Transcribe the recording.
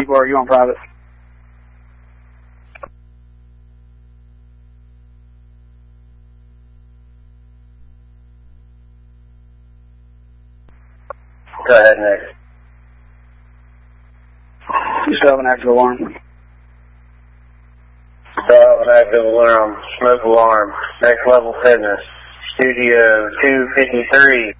public or are you on private? Go ahead, next. You still have an active alarm. Still have an active alarm. Smoke alarm. Next level fitness. Studio 253.